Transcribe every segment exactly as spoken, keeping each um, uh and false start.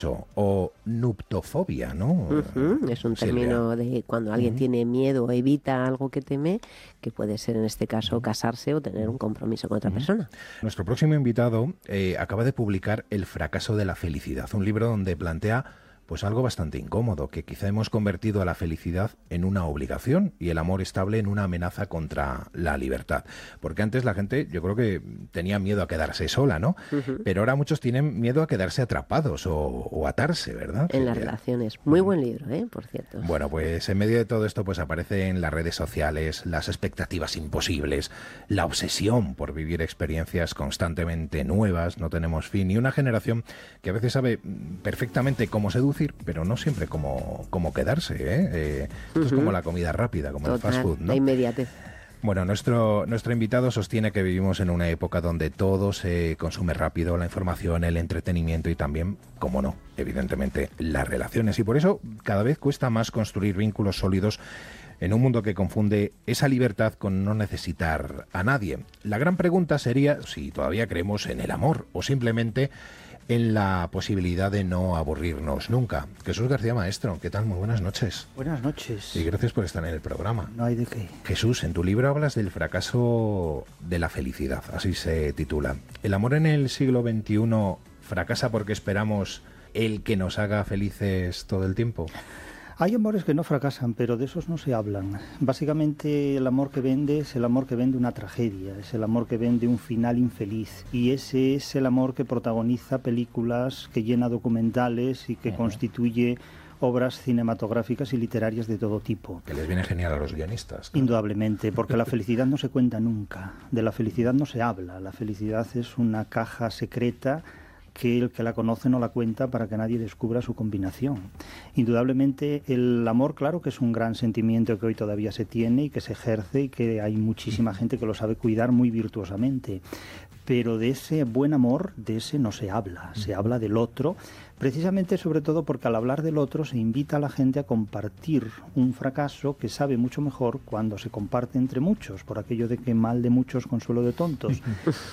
o nuptofobia, ¿no? Uh-huh. Es un término Silvia. de cuando alguien uh-huh. tiene miedo o evita algo que teme, que puede ser en este caso uh-huh. casarse o tener un compromiso con otra uh-huh. persona. Nuestro próximo invitado eh, acaba de publicar El fracaso de la felicidad, un libro donde plantea pues algo bastante incómodo, que quizá hemos convertido a la felicidad en una obligación y el amor estable en una amenaza contra la libertad. Porque antes la gente, yo creo que tenía miedo a quedarse sola, ¿no? Uh-huh. Pero ahora muchos tienen miedo a quedarse atrapados o, o atarse, ¿verdad? En las relaciones. Muy buen libro, ¿eh? Por cierto. Bueno, pues en medio de todo esto pues aparecen las redes sociales, las expectativas imposibles, la obsesión por vivir experiencias constantemente nuevas, no tenemos fin, y una generación que a veces sabe perfectamente cómo seducir, pero no siempre cómo, cómo quedarse, ¿eh? Eh, esto uh-huh. es como la comida rápida, como Total, el fast food, ¿no? La inmediatez. Bueno, nuestro, nuestro invitado sostiene que vivimos en una época donde todo se consume rápido, la información, el entretenimiento y también, como no, evidentemente, las relaciones. Y por eso cada vez cuesta más construir vínculos sólidos en un mundo que confunde esa libertad con no necesitar a nadie. La gran pregunta sería si todavía creemos en el amor o simplemente en la posibilidad de no aburrirnos nunca. Jesús García Maestro, ¿qué tal? Muy buenas noches. Buenas noches. Y gracias por estar en el programa. No hay de qué. Jesús, en tu libro hablas del fracaso de la felicidad, así se titula. ¿El amor en el siglo veintiuno fracasa porque esperamos el que nos haga felices todo el tiempo? Hay amores que no fracasan, pero de esos no se hablan. Básicamente el amor que vende es el amor que vende una tragedia, es el amor que vende un final infeliz. Y ese es el amor que protagoniza películas, que llena documentales y que uh-huh. constituye obras cinematográficas y literarias de todo tipo. Que les viene genial a los guionistas. Claro. Indudablemente, porque la felicidad no se cuenta nunca, de la felicidad no se habla. La felicidad es una caja secreta que el que la conoce no la cuenta para que nadie descubra su combinación. Indudablemente el amor, claro que es un gran sentimiento que hoy todavía se tiene y que se ejerce y que hay muchísima gente que lo sabe cuidar muy virtuosamente, pero de ese buen amor, de ese no se habla, se habla del otro, precisamente sobre todo porque al hablar del otro se invita a la gente a compartir un fracaso que sabe mucho mejor cuando se comparte entre muchos, por aquello de que mal de muchos consuelo de tontos.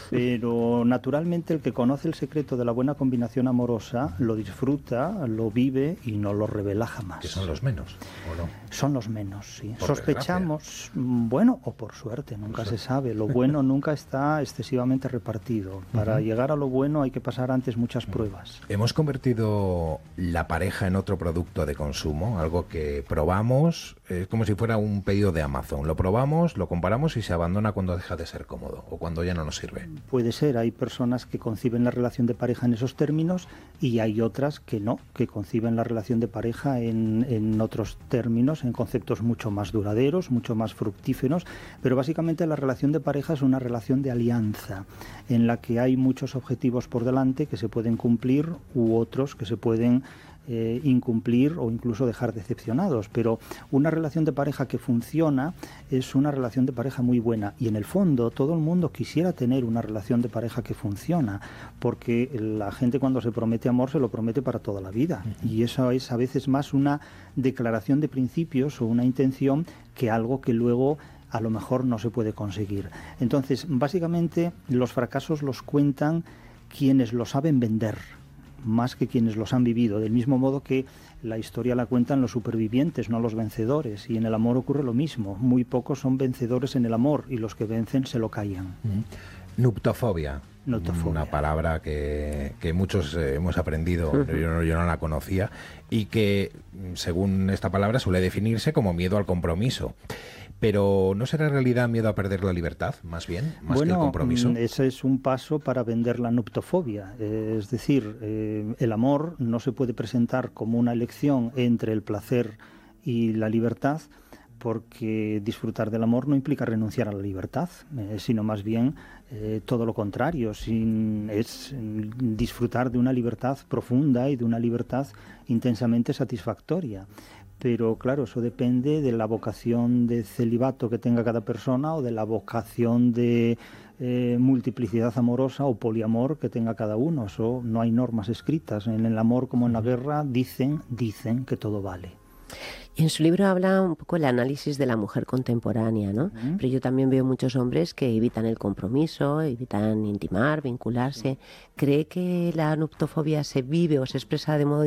Pero naturalmente el que conoce el secreto de la buena combinación amorosa lo disfruta, lo vive y no lo revela jamás. Que son los menos, ¿o no? Son los menos, sí. Por Sospechamos, desgracia. Bueno, o por suerte, nunca por se sabe. Lo bueno nunca está excesivamente repartido. Para uh-huh. llegar a lo bueno hay que pasar antes muchas uh-huh. pruebas. Hemos convertido la pareja en otro producto de consumo, algo que probamos, es como si fuera un pedido de Amazon. Lo probamos, lo comparamos y se abandona cuando deja de ser cómodo o cuando ya no nos sirve. Puede ser, hay personas que conciben la relación de pareja en esos términos y hay otras que no, que conciben la relación de pareja en, en otros términos, en conceptos mucho más duraderos, mucho más fructíferos, pero básicamente la relación de pareja es una relación de alianza en la que hay muchos objetivos por delante que se pueden cumplir u otros que se pueden eh, incumplir o incluso dejar decepcionados, pero una relación de pareja que funciona es una relación de pareja muy buena y en el fondo todo el mundo quisiera tener una relación de pareja que funciona, porque la gente cuando se promete amor se lo promete para toda la vida y eso es a veces más una declaración de principios o una intención que algo que luego a lo mejor no se puede conseguir. Entonces, básicamente los fracasos los cuentan quienes lo saben vender, más que quienes los han vivido, del mismo modo que la historia la cuentan los supervivientes, no los vencedores, y en el amor ocurre lo mismo, muy pocos son vencedores en el amor y los que vencen se lo callan. Mm. Nuptofobia, Nuptofobia. Una palabra que, que muchos eh, hemos aprendido, uh-huh. yo, no, yo no la conocía, y que según esta palabra suele definirse como miedo al compromiso. Pero ¿no será en realidad miedo a perder la libertad, más bien, más bueno, que el compromiso? Ese es un paso para vender la nuptofobia. Eh, es decir, eh, el amor no se puede presentar como una elección entre el placer y la libertad, porque disfrutar del amor no implica renunciar a la libertad, eh, sino más bien eh, todo lo contrario, sin, es disfrutar de una libertad profunda y de una libertad intensamente satisfactoria. Pero claro, eso depende de la vocación de celibato que tenga cada persona o de la vocación de eh, multiplicidad amorosa o poliamor que tenga cada uno. Eso no hay normas escritas. En el amor como en la guerra dicen, dicen que todo vale. En su libro habla un poco el análisis de la mujer contemporánea, ¿no? Uh-huh. Pero yo también veo muchos hombres que evitan el compromiso, evitan intimar, vincularse. ¿Cree que la nuptofobia se vive o se expresa de modo